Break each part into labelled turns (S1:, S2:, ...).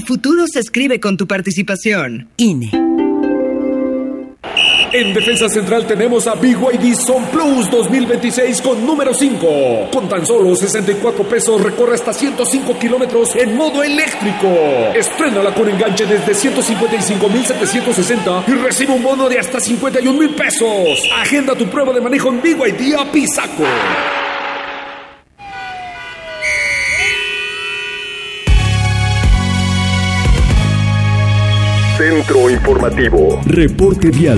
S1: futuro se escribe con tu participación. INE.
S2: En Defensa Central tenemos a BYD Son Plus 2026 con número 5. Con tan solo 64 pesos recorre hasta 105 kilómetros en modo eléctrico. Estrénala con enganche desde 155,760 y recibe un bono de hasta 51,000 pesos. Agenda tu prueba de manejo en BYD Apizaco.
S3: Centro Informativo. Reporte vial.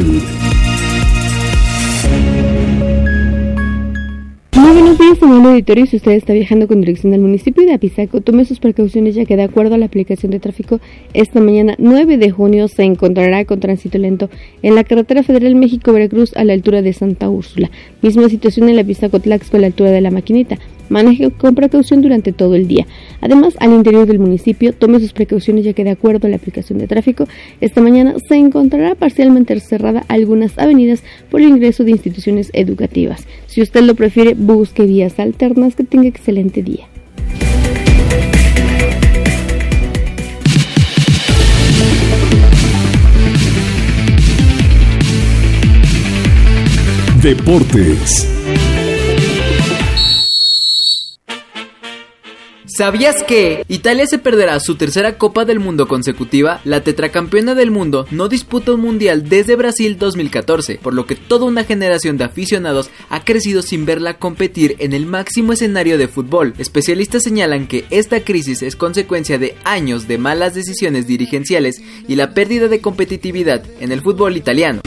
S4: Muy buenos días, señor auditorio. Si usted está viajando con dirección al municipio de Apizaco, tome sus precauciones, ya que de acuerdo a la aplicación de tráfico, esta mañana 9 de junio se encontrará con tránsito lento en la carretera federal México-Veracruz a la altura de Santa Úrsula. Misma situación en la Apizaco-Tlaxco a la altura de La Maquinita. Maneje con precaución durante todo el día. Además, al interior del municipio, tome sus precauciones, ya que de acuerdo a la aplicación de tráfico, esta mañana se encontrará parcialmente cerrada algunas avenidas por el ingreso de instituciones educativas. Si usted lo prefiere, busque vías alternas. Que tenga excelente día.
S3: Deportes.
S5: ¿Sabías que Italia se perderá su tercera Copa del Mundo consecutiva? La tetracampeona del mundo no disputa un mundial desde Brasil 2014, por lo que toda una generación de aficionados ha crecido sin verla competir en el máximo escenario de fútbol. Especialistas señalan que esta crisis es consecuencia de años de malas decisiones dirigenciales y la pérdida de competitividad en el fútbol italiano.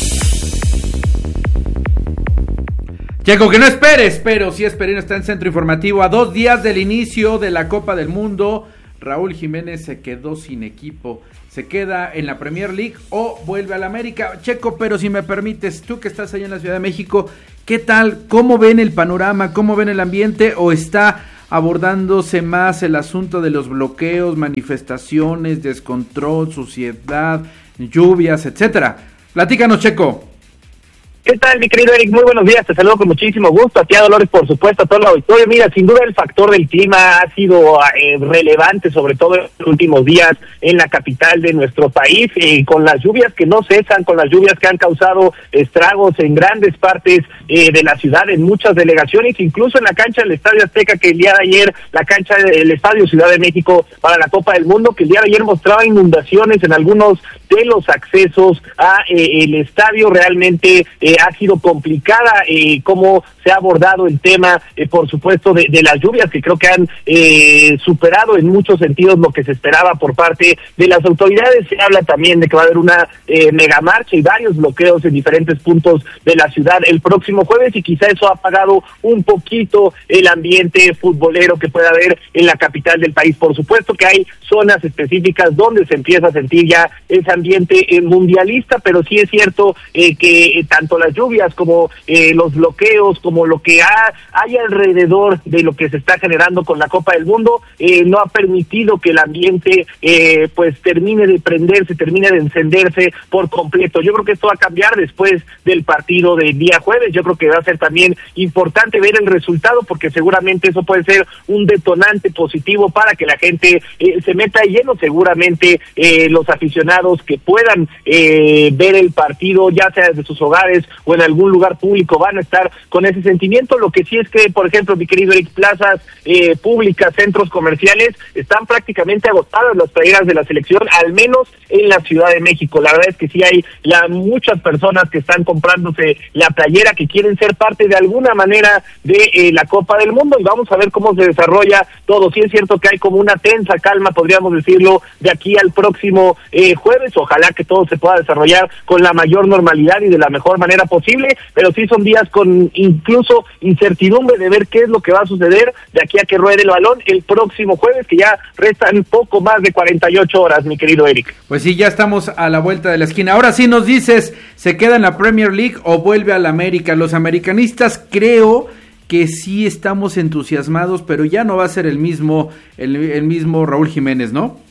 S6: Checo, que no esperes, pero sí Esperino está en Centro Informativo. A 2 días del inicio de la Copa del Mundo, Raúl Jiménez se quedó sin equipo. ¿Se queda en la Premier League o vuelve al América? Checo, pero si me permites, tú que estás allá en la Ciudad de México, ¿qué tal? ¿Cómo ven el panorama? ¿Cómo ven el ambiente? ¿O está abordándose más el asunto de los bloqueos, manifestaciones, descontrol, suciedad, lluvias, etcétera? Platícanos, Checo.
S7: ¿Qué tal, mi querido Eric? Muy buenos días, te saludo con muchísimo gusto, a ti, a Dolores, por supuesto, a todo el auditorio. Mira, sin duda el factor del clima ha sido relevante, sobre todo en los últimos días en la capital de nuestro país, con las lluvias que no cesan, con las lluvias que han causado estragos en grandes partes de la ciudad, en muchas delegaciones, incluso en la cancha del Estadio Azteca, que el día de ayer, la cancha del Estadio Ciudad de México para la Copa del Mundo, que el día de ayer mostraba inundaciones en algunos de los accesos a el estadio. Realmente ha sido complicada cómo se ha abordado el tema, por supuesto, de las lluvias, que creo que han superado en muchos sentidos lo que se esperaba por parte de las autoridades. Se habla también de que va a haber una megamarcha y varios bloqueos en diferentes puntos de la ciudad el próximo jueves, y quizá eso ha apagado un poquito el ambiente futbolero que puede haber en la capital del país. Por supuesto que hay zonas específicas donde se empieza a sentir ya ese ambiente mundialista, pero sí es cierto que tanto las lluvias como los bloqueos, como lo que hay alrededor de lo que se está generando con la Copa del Mundo, no ha permitido que el ambiente pues termine de prenderse, termine de encenderse por completo. Yo creo que esto va a cambiar después del partido del día jueves. Yo creo que va a ser también importante ver el resultado, porque seguramente eso puede ser un detonante positivo para que la gente se meta de lleno. Seguramente los aficionados que puedan ver el partido, ya sea desde sus hogares o en algún lugar público, van a estar con ese sentimiento. Lo que sí es que, por ejemplo, mi querido Eric, plazas públicas, centros comerciales, están prácticamente agotadas las playeras de la selección, al menos en la Ciudad de México. La verdad es que sí hay muchas personas que están comprándose la playera, que quieren ser parte de alguna manera de la Copa del Mundo, y vamos a ver cómo se desarrolla todo. Sí es cierto que hay como una tensa calma, podríamos decirlo, de aquí al próximo jueves. Ojalá que todo se pueda desarrollar con la mayor normalidad y de la mejor manera posible, pero sí son días con incluso incertidumbre de ver qué es lo que va a suceder de aquí a que ruede el balón el próximo jueves, que ya restan poco más de 48 horas, mi querido Eric.
S6: Pues sí, ya estamos a la vuelta de la esquina. Ahora sí nos dices, ¿se queda en la Premier League o vuelve a la América? Los americanistas creo que sí estamos entusiasmados, pero ya no va a ser el mismo Raúl Jiménez, ¿no?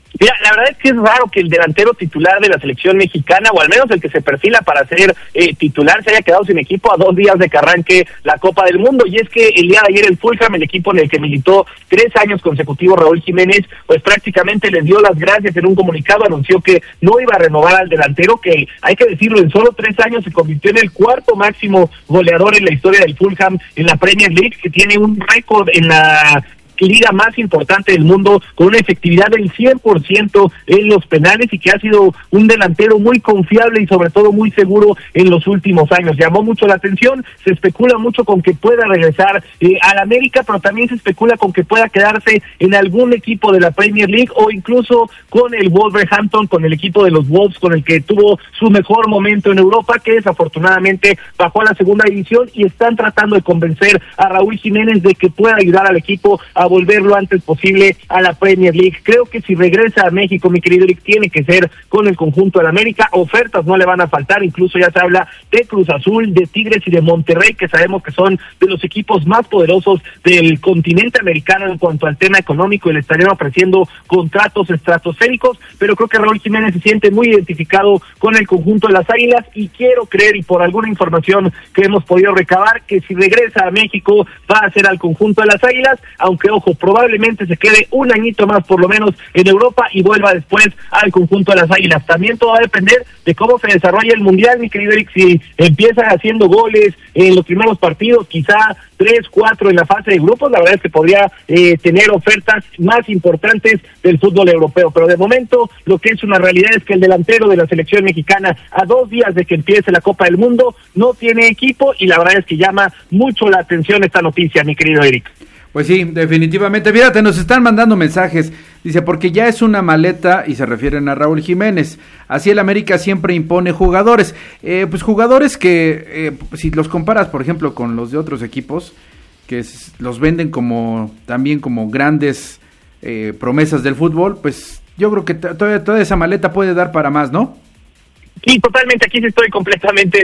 S7: Mira, la verdad es que es raro que el delantero titular de la selección mexicana, o al menos el que se perfila para ser titular, se haya quedado sin equipo a 2 días de que arranque la Copa del Mundo. Y es que el día de ayer el Fulham, el equipo en el que militó 3 años consecutivos Raúl Jiménez, pues prácticamente les dio las gracias. En un comunicado anunció que no iba a renovar al delantero, que hay que decirlo, en solo 3 años se convirtió en el 4º máximo goleador en la historia del Fulham en la Premier League, que tiene un récord en la liga más importante del mundo, con una efectividad del 100% en los penales, y que ha sido un delantero muy confiable y sobre todo muy seguro en los últimos años. Llamó mucho la atención, se especula mucho con que pueda regresar al América, pero también se especula con que pueda quedarse en algún equipo de la Premier League o incluso con el Wolverhampton, con el equipo de los Wolves, con el que tuvo su mejor momento en Europa, que desafortunadamente bajó a la segunda división, y están tratando de convencer a Raúl Jiménez de que pueda ayudar al equipo a volver lo antes posible a la Premier League. Creo que si regresa a México, mi querido Eric, tiene que ser con el conjunto del América. Ofertas no le van a faltar, incluso ya se habla de Cruz Azul, de Tigres y de Monterrey, que sabemos que son de los equipos más poderosos del continente americano en cuanto al tema económico, y le estarían ofreciendo contratos estratosféricos, pero creo que Raúl Jiménez se siente muy identificado con el conjunto de las Águilas, y quiero creer, y por alguna información que hemos podido recabar, que si regresa a México va a ser al conjunto de las Águilas, aunque ojo, probablemente se quede un añito más por lo menos en Europa y vuelva después al conjunto de las Águilas. También todo va a depender de cómo se desarrolla el Mundial, mi querido Eric. Si empieza haciendo goles en los primeros partidos, quizá 3, 4 en la fase de grupos, la verdad es que podría tener ofertas más importantes del fútbol europeo, pero de momento lo que es una realidad es que el delantero de la selección mexicana, a 2 días de que empiece la Copa del Mundo, no tiene equipo, y la verdad es que llama mucho la atención esta noticia, mi querido Eric.
S6: Pues sí, definitivamente. Fíjate, nos están mandando mensajes. Dice, porque ya es una maleta, y se refieren a Raúl Jiménez. Así el América siempre impone jugadores. Pues jugadores que, si los comparas, por ejemplo, con los de otros equipos, que los venden como también como grandes promesas del fútbol, pues yo creo que toda esa maleta puede dar para más, ¿no?
S7: Sí, totalmente. Aquí sí estoy completamente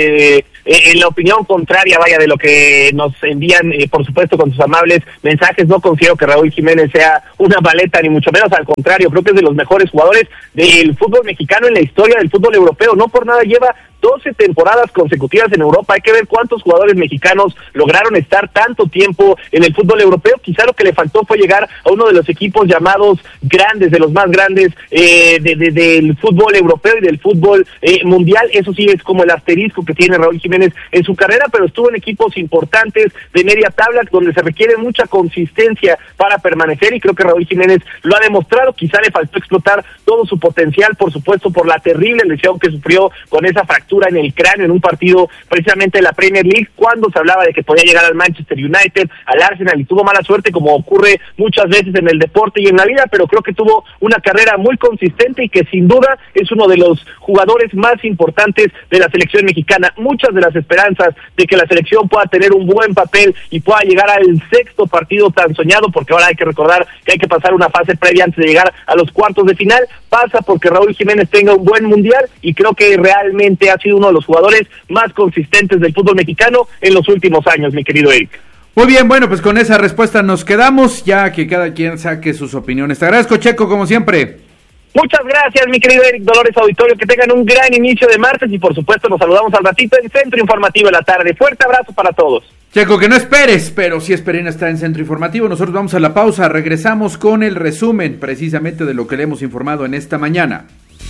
S7: en la opinión contraria, vaya, de lo que nos envían, por supuesto, con sus amables mensajes. No considero que Raúl Jiménez sea una maleta, ni mucho menos, al contrario. Creo que es de los mejores jugadores del fútbol mexicano en la historia del fútbol europeo. No por nada lleva 12 temporadas consecutivas en Europa. Hay que ver cuántos jugadores mexicanos lograron estar tanto tiempo en el fútbol europeo. Quizá lo que le faltó fue llegar a uno de los equipos llamados grandes, de los más grandes del fútbol europeo y del fútbol mundial. Eso sí es como el asterisco que tiene Raúl Jiménez en su carrera, pero estuvo en equipos importantes de media tabla, donde se requiere mucha consistencia para permanecer, y creo que Raúl Jiménez lo ha demostrado. Quizá le faltó explotar todo su potencial, por supuesto, por la terrible lesión que sufrió con esa fractura en el cráneo en un partido precisamente de la Premier League, cuando se hablaba de que podía llegar al Manchester United, al Arsenal, y tuvo mala suerte, como ocurre muchas veces en el deporte y en la vida, pero creo que tuvo una carrera muy consistente, y que sin duda es uno de los jugadores más importantes de la selección mexicana. Muchas de las esperanzas de que la selección pueda tener un buen papel y pueda llegar al 6º partido tan soñado, porque ahora hay que recordar que hay que pasar una fase previa antes de llegar a los cuartos de final, pasa porque Raúl Jiménez tenga un buen mundial, y creo que realmente ha sido uno de los jugadores más consistentes del fútbol mexicano en los últimos años, mi querido Eric.
S6: Muy bien, bueno, pues con esa respuesta nos quedamos, ya que cada quien saque sus opiniones. Te agradezco, Checo, como siempre.
S7: Muchas gracias, mi querido Eric, Dolores Auditorio, que tengan un gran inicio de martes, y por supuesto nos saludamos al ratito en Centro Informativo de la tarde. Fuerte abrazo para todos.
S6: Checo, que no esperes, pero sí esperen estar en Centro Informativo. Nosotros vamos a la pausa, regresamos con el resumen precisamente de lo que le hemos informado en esta mañana.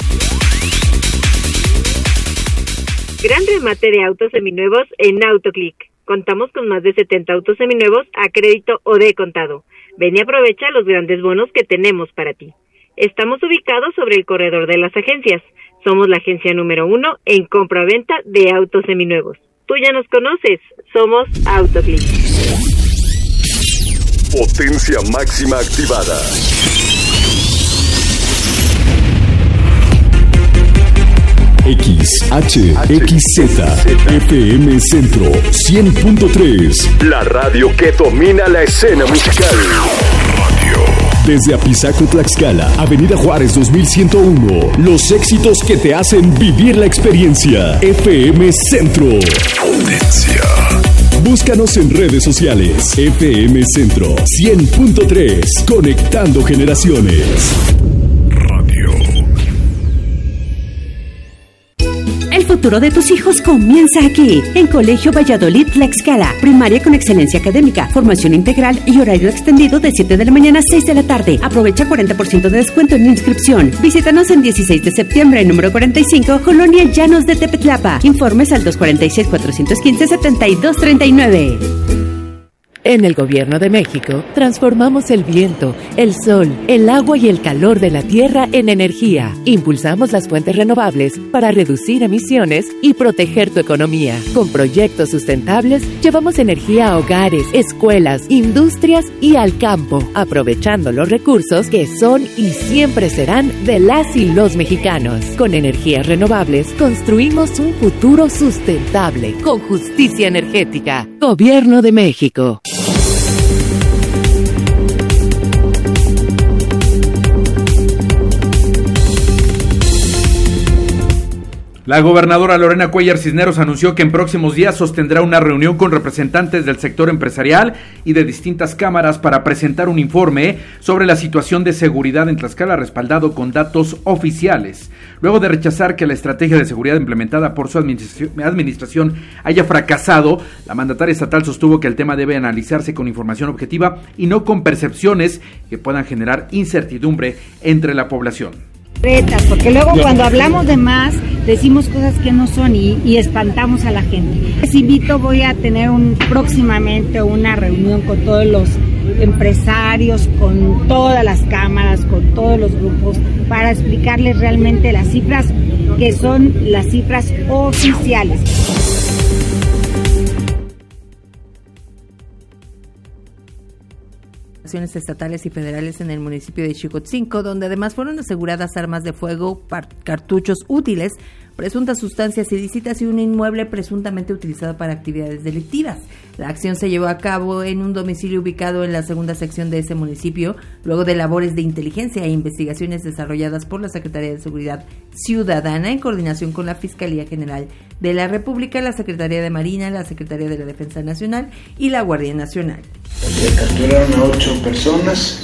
S8: Gran remate de autos seminuevos en AutoClick. Contamos con más de 70 autos seminuevos a crédito o de contado. Ven y aprovecha los grandes bonos que tenemos para ti. Estamos ubicados sobre el corredor de las agencias. Somos la agencia número 1 en compra-venta de autos seminuevos. Tú ya nos conoces. Somos AutoClick.
S3: Potencia máxima activada. XHXZ FM Centro 100.3. La radio que domina la escena musical. Desde Apizaco, Tlaxcala, Avenida Juárez 2101. Los éxitos que te hacen vivir la experiencia. FM Centro. Potencia. Búscanos en redes sociales. FM Centro 100.3. Conectando generaciones.
S9: futuro de tus hijos comienza aquí, en Colegio Valladolid Tlaxcala. Primaria con excelencia académica, formación integral y horario extendido de 7 de la mañana a 6 de la tarde. Aprovecha 40% de descuento en inscripción. Visítanos en 16 de septiembre, número 45, Colonia Llanos de Tepetlapa. Informes al 246-415-7239.
S10: En el Gobierno de México, transformamos el viento, el sol, el agua y el calor de la tierra en energía. Impulsamos las fuentes renovables para reducir emisiones y proteger tu economía. Con proyectos sustentables, llevamos energía a hogares, escuelas, industrias y al campo, aprovechando los recursos que son y siempre serán de las y los mexicanos. Con energías renovables, construimos un futuro sustentable, con justicia energética. Gobierno de México.
S6: La gobernadora Lorena Cuellar Cisneros anunció que en próximos días sostendrá una reunión con representantes del sector empresarial y de distintas cámaras para presentar un informe sobre la situación de seguridad en Tlaxcala respaldado con datos oficiales. Luego de rechazar que la estrategia de seguridad implementada por su administración haya fracasado, la mandataria estatal sostuvo que el tema debe analizarse con información objetiva y no con percepciones que puedan generar incertidumbre entre la población.
S11: Porque luego cuando hablamos de más decimos cosas que no son y espantamos a la gente. Les invito, voy a tener próximamente una reunión con todos los empresarios, con todas las cámaras, con todos los grupos, para explicarles realmente las cifras que son las cifras oficiales.
S12: Estatales y federales en el municipio de Xicotzinco, donde además fueron aseguradas armas de fuego, cartuchos útiles, presuntas sustancias ilícitas y un inmueble presuntamente utilizado para actividades delictivas. La acción se llevó a cabo en un domicilio ubicado en la segunda sección de ese municipio, luego de labores de inteligencia e investigaciones desarrolladas por la Secretaría de Seguridad Ciudadana en coordinación con la Fiscalía General de la República, la Secretaría de Marina, la Secretaría de la Defensa Nacional y la Guardia Nacional.
S13: Capturaron a 8 personas,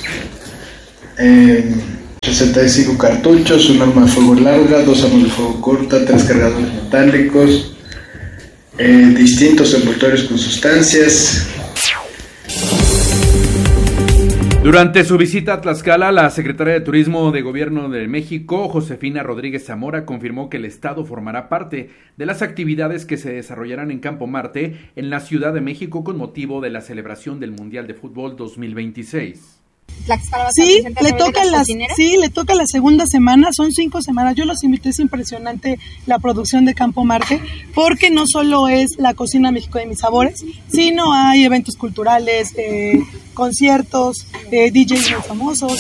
S13: 65 cartuchos, un arma de fuego larga, 2 armas de fuego corta, 3 cargadores metálicos, distintos envoltorios con sustancias.
S6: Durante su visita a Tlaxcala, la secretaria de Turismo de Gobierno de México, Josefina Rodríguez Zamora, confirmó que el Estado formará parte de las actividades que se desarrollarán en Campo Marte, en la Ciudad de México, con motivo de la celebración del Mundial de Fútbol 2026.
S14: Sí, le toca la segunda semana, son 5 semanas. Yo los invité, es impresionante la producción de Campo Marte, porque no solo es la cocina México de mis sabores, sino hay eventos culturales, conciertos, DJs muy famosos.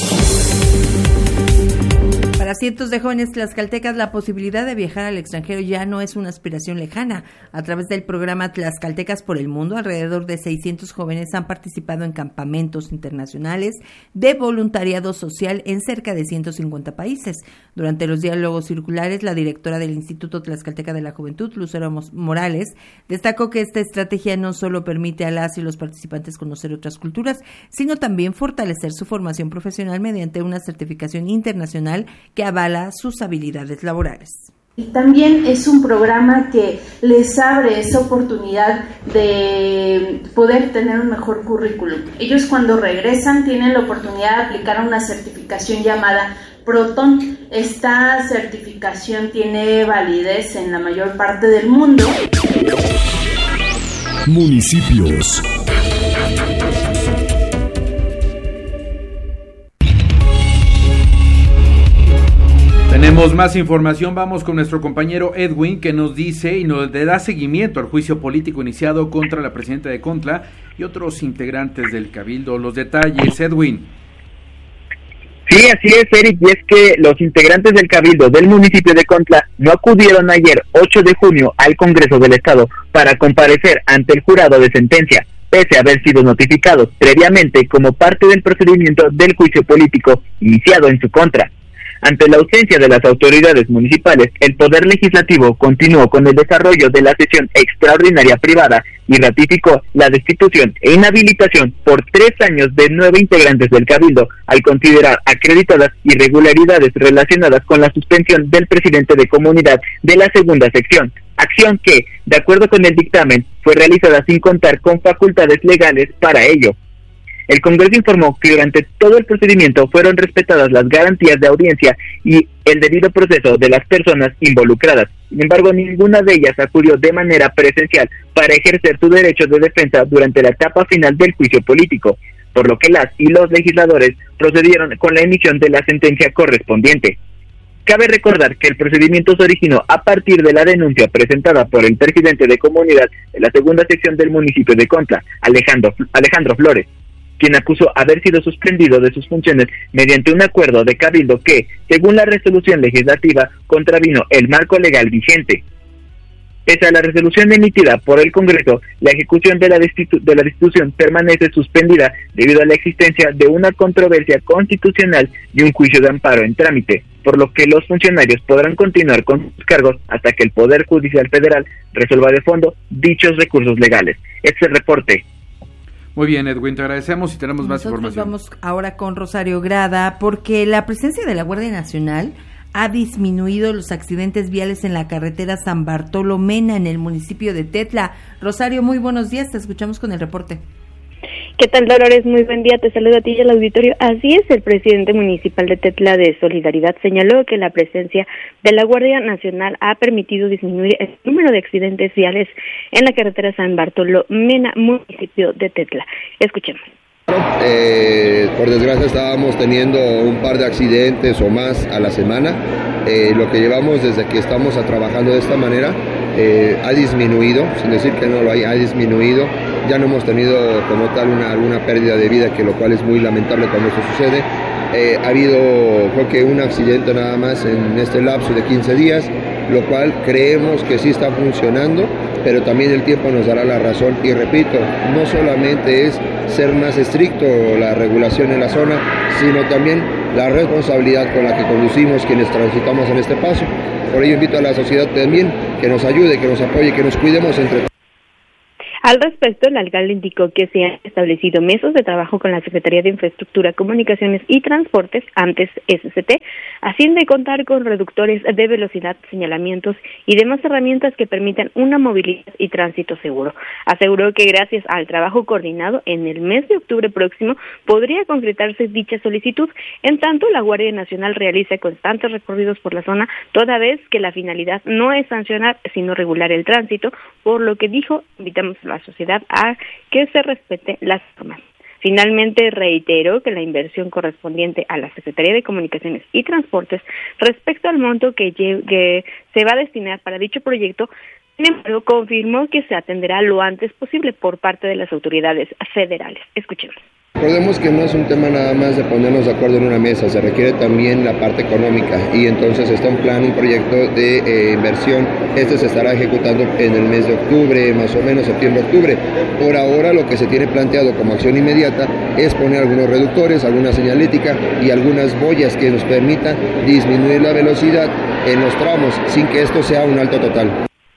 S12: Para cientos de jóvenes tlaxcaltecas, la posibilidad de viajar al extranjero ya no es una aspiración lejana. A través del programa Tlaxcaltecas por el Mundo, alrededor de 600 jóvenes han participado en campamentos internacionales de voluntariado social en cerca de 150 países. Durante los diálogos circulares, la directora del Instituto Tlaxcalteca de la Juventud, Lucero Morales, destacó que esta estrategia no solo permite a las y los participantes conocer otras culturas, sino también fortalecer su formación profesional mediante una certificación internacional que avala sus habilidades laborales.
S15: Y también es un programa que les abre esa oportunidad de poder tener un mejor currículum. Ellos cuando regresan tienen la oportunidad de aplicar una certificación llamada Proton. Esta certificación tiene validez en la mayor parte del mundo.
S3: Municipios.
S6: Tenemos más información, vamos con nuestro compañero Edwin, que nos dice y nos da seguimiento al juicio político iniciado contra la presidenta de Contla y otros integrantes del Cabildo. Los detalles, Edwin.
S7: Sí, así es, Eric, y es que los integrantes del Cabildo del municipio de Contla no acudieron ayer, 8 de junio, al Congreso del Estado para comparecer ante el jurado de sentencia, pese a haber sido notificados previamente como parte del procedimiento del juicio político iniciado en su contra.
S16: Ante la ausencia de las autoridades municipales, el Poder Legislativo continuó con el desarrollo de la sesión extraordinaria privada y ratificó la destitución e inhabilitación por 3 años de 9 integrantes del Cabildo, al considerar acreditadas irregularidades relacionadas con la suspensión del presidente de comunidad de la segunda sección, acción que, de acuerdo con el dictamen, fue realizada sin contar con facultades legales para ello. El Congreso informó que durante todo el procedimiento fueron respetadas las garantías de audiencia y el debido proceso de las personas involucradas. Sin embargo, ninguna de ellas acudió de manera presencial para ejercer su derecho de defensa durante la etapa final del juicio político, por lo que las y los legisladores procedieron con la emisión de la sentencia correspondiente. Cabe recordar que el procedimiento se originó a partir de la denuncia presentada por el presidente de comunidad de la segunda sección del municipio de Contla, Alejandro Flores, quien acusó haber sido suspendido de sus funciones mediante un acuerdo de cabildo que, según la resolución legislativa, contravino el marco legal vigente. Pese a la resolución emitida por el Congreso, la ejecución de la destitución permanece suspendida debido a la existencia de una controversia constitucional y un juicio de amparo en trámite, por lo que los funcionarios podrán continuar con sus cargos hasta que el Poder Judicial Federal resuelva de fondo dichos recursos legales. Este es el reporte.
S6: Muy bien, Edwin, te agradecemos y tenemos más información.
S12: Vamos ahora con Rosario Grada, porque la presencia de la Guardia Nacional ha disminuido los accidentes viales en la carretera San Bartolo Mena, en el municipio de Tetla. Rosario, muy buenos días, te escuchamos con el reporte.
S17: ¿Qué tal, Dolores? Muy buen día, te saludo a ti y al auditorio. Así es, el presidente municipal de Tetla de Solidaridad señaló que la presencia de la Guardia Nacional ha permitido disminuir el número de accidentes viales en la carretera San Bartolo Mena, municipio de Tetla. Escuchemos.
S18: Por desgracia estábamos teniendo un par de accidentes o más a la semana. Lo que llevamos desde que estamos trabajando de esta manera ha disminuido, sin decir que no lo hay, ha disminuido. Ya no hemos tenido como tal alguna pérdida de vida, que lo cual es muy lamentable cuando esto sucede. Ha habido, creo que un accidente nada más en este lapso de 15 días, lo cual creemos que sí está funcionando, pero también el tiempo nos dará la razón. Y repito, no solamente es ser más estricto la regulación en la zona, sino también la responsabilidad con la que conducimos quienes transitamos en este paso. Por ello invito a la sociedad también que nos ayude, que nos apoye, que nos cuidemos entre todos.
S17: Al respecto, el alcalde indicó que se han establecido mesas de trabajo con la Secretaría de Infraestructura, Comunicaciones y Transportes, antes SCT, a fin de contar con reductores de velocidad, señalamientos y demás herramientas que permitan una movilidad y tránsito seguro. Aseguró que gracias al trabajo coordinado, en el mes de octubre próximo podría concretarse dicha solicitud. En tanto, la Guardia Nacional realiza constantes recorridos por la zona, toda vez que la finalidad no es sancionar, sino regular el tránsito, por lo que dijo, invitamos a la sociedad a que se respete las normas. Finalmente, reiteró que la inversión correspondiente a la Secretaría de Comunicaciones y Transportes respecto al monto que se va a destinar para dicho proyecto, sin embargo, confirmó que se atenderá lo antes posible por parte de las autoridades federales. Escuchemos.
S18: Recordemos que no es un tema nada más de ponernos de acuerdo en una mesa, se requiere también la parte económica, y entonces está un plan, un proyecto de inversión. Este se estará ejecutando en el mes de octubre, más o menos septiembre-octubre. Por ahora lo que se tiene planteado como acción inmediata es poner algunos reductores, alguna señalética y algunas boyas que nos permitan disminuir la velocidad en los tramos sin que esto sea un alto total.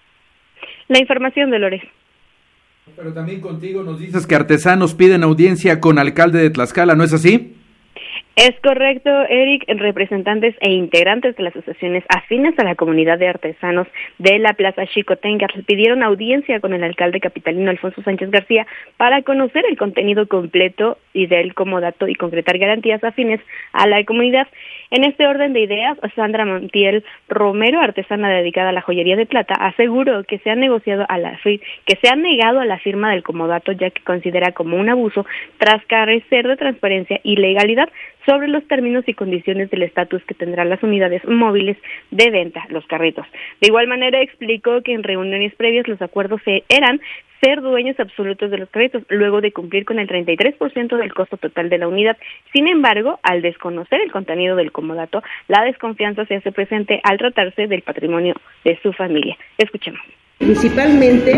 S17: La información de Lores.
S6: Pero también contigo nos dices que artesanos piden audiencia con alcalde de Tlaxcala, ¿no es así?
S17: Es correcto, Eric. Representantes e integrantes de las asociaciones afines a la comunidad de artesanos de la Plaza Xicotenca pidieron audiencia con el alcalde capitalino Alfonso Sánchez García para conocer el contenido completo y del comodato y concretar garantías afines a la comunidad. En este orden de ideas, Sandra Montiel Romero, artesana dedicada a la joyería de plata, aseguró que se ha negado a la firma del comodato, ya que considera como un abuso tras carecer de transparencia y legalidad sobre los términos y condiciones del estatus que tendrán las unidades móviles de venta, los carritos. De igual manera, explicó que en reuniones previas los acuerdos eran ser dueños absolutos de los carritos, luego de cumplir con el 33% del costo total de la unidad. Sin embargo, al desconocer el contenido del comodato, la desconfianza se hace presente al tratarse del patrimonio de su familia. Escuchemos.
S19: Principalmente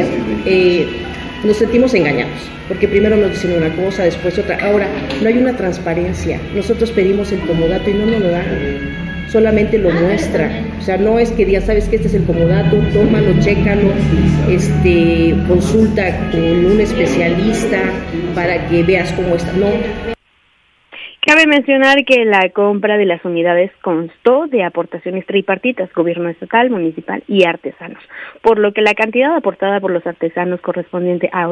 S19: nos sentimos engañados, porque primero nos dicen una cosa, después otra. Ahora, no hay una transparencia. Nosotros pedimos el comodato y no nos lo dan. solamente lo muestra. O sea, no es que diga, sabes que este es el comodato, tómalo, chécalo, consulta con un especialista para que veas cómo está. No.
S17: Cabe mencionar que la compra de las unidades constó de aportaciones tripartitas, gobierno estatal, municipal y artesanos, por lo que la cantidad aportada por los artesanos correspondiente a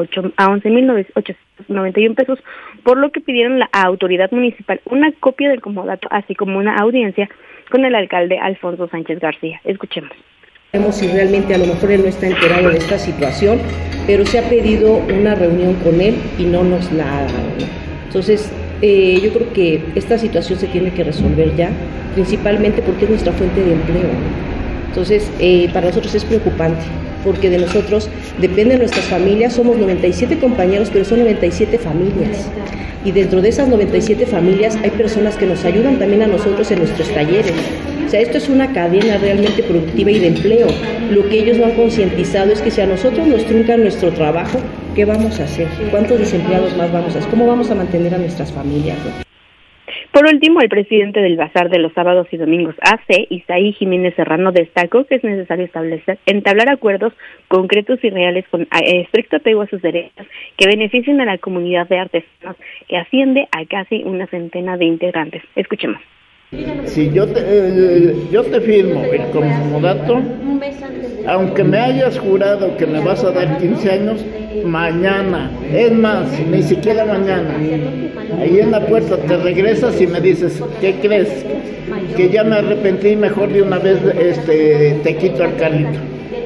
S17: 11,891 pesos, por lo que pidieron a la autoridad municipal una copia del comodato, así como una audiencia con el alcalde Alfonso Sánchez García. Escuchemos.
S19: Sabemos si realmente a lo mejor él no está enterado de esta situación, pero se ha pedido una reunión con él y no nos la ha dado. Entonces, yo creo que esta situación se tiene que resolver ya, principalmente porque es nuestra fuente de empleo. Entonces, para nosotros es preocupante, porque de nosotros dependen nuestras familias, somos 97 compañeros, pero son 97 familias. Y dentro de esas 97 familias hay personas que nos ayudan también a nosotros en nuestros talleres. O sea, esto es una cadena realmente productiva y de empleo. Lo que ellos no han concientizado es que si a nosotros nos truncan nuestro trabajo, ¿qué vamos a hacer? ¿Cuántos desempleados más vamos a hacer? ¿Cómo vamos a mantener a nuestras familias?
S17: Por último, el presidente del Bazar de los Sábados y Domingos AC, Isaí Jiménez Serrano, destacó que es necesario entablar acuerdos concretos y reales con estricto apego a sus derechos que beneficien a la comunidad de artesanos, que asciende a casi una centena de integrantes. Escuchemos.
S20: Si yo te firmo el comodato, aunque me hayas jurado que me vas a dar 15 años, mañana, es más, ni siquiera mañana, ahí en la puerta te regresas y me dices, ¿qué crees? Que ya me arrepentí, mejor de una vez te quito al carrito.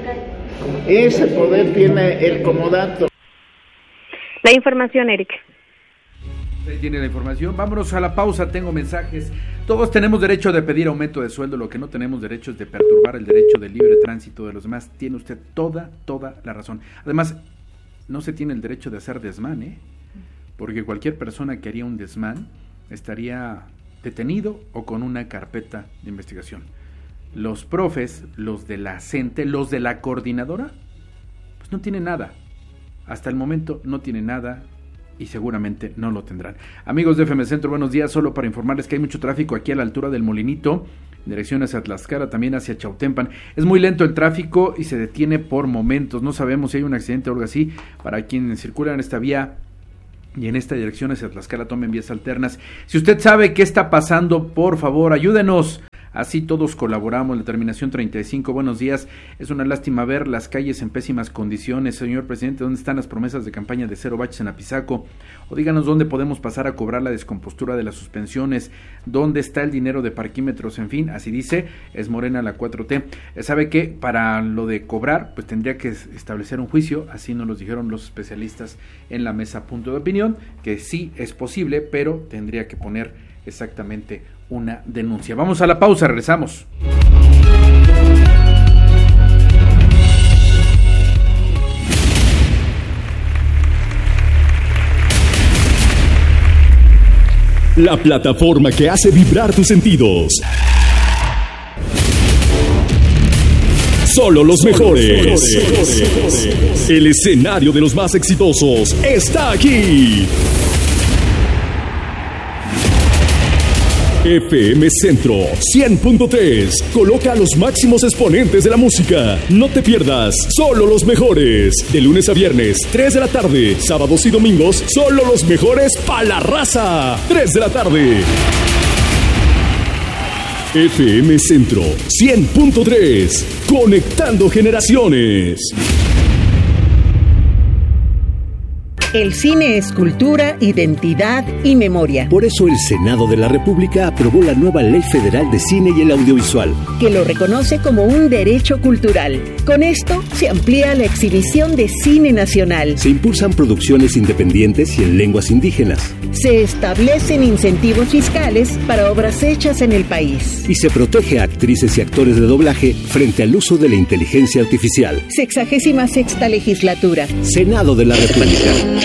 S20: Ese poder tiene el comodato.
S17: La información, Eric.
S6: Ahí tiene la información. Vámonos a la pausa, tengo mensajes. Todos tenemos derecho de pedir aumento de sueldo, lo que no tenemos derecho es de perturbar el derecho de libre tránsito de los demás. Tiene usted toda la razón. Además, no se tiene el derecho de hacer desmán, porque cualquier persona que haría un desmán estaría detenido o con una carpeta de investigación. Los profes, los de la CENTE, los de la coordinadora, pues no tienen nada. Hasta el momento no tienen nada. Y seguramente no lo tendrán. Amigos de FM Centro, buenos días. Solo para informarles que hay mucho tráfico aquí a la altura del Molinito, dirección hacia Tlaxcala, también hacia Chautempan. Es muy lento el tráfico y se detiene por momentos. No sabemos si hay un accidente o algo así. Para quienes circulan en esta vía y en esta dirección hacia Tlaxcala, tomen vías alternas. Si usted sabe qué está pasando, por favor, ayúdenos. Así todos colaboramos. La terminación 35, buenos días. Es una lástima ver las calles en pésimas condiciones. Señor presidente, ¿dónde están las promesas de campaña de 0 baches en Apizaco? O díganos dónde podemos pasar a cobrar la descompostura de las suspensiones. ¿Dónde está el dinero de parquímetros? En fin, así dice, es Morena la 4T. ¿Sabe qué? Para lo de cobrar, pues tendría que establecer un juicio. Así nos lo dijeron los especialistas en la mesa Punto de Opinión, que sí es posible, pero tendría que poner exactamente una denuncia. Vamos a la pausa, regresamos.
S3: La plataforma que hace vibrar tus sentidos. Solo los mejores. El escenario de los más exitosos está aquí. FM Centro 100.3 coloca a los máximos exponentes de la música. No te pierdas Solo los mejores. De lunes a viernes, 3 de la tarde. Sábados y domingos, solo los mejores pa' la raza. 3 de la tarde. FM Centro 100.3 conectando generaciones.
S21: El cine es cultura, identidad y memoria.
S22: Por eso el Senado de la República aprobó la nueva Ley Federal de Cine y el Audiovisual,
S21: que lo reconoce como un derecho cultural. Con esto se amplía la exhibición de cine nacional.
S22: Se impulsan producciones independientes y en lenguas indígenas.
S21: Se establecen incentivos fiscales para obras hechas en el país.
S22: Y se protege a actrices y actores de doblaje frente al uso de la inteligencia artificial.
S21: 66ª legislatura.
S22: Senado de la República.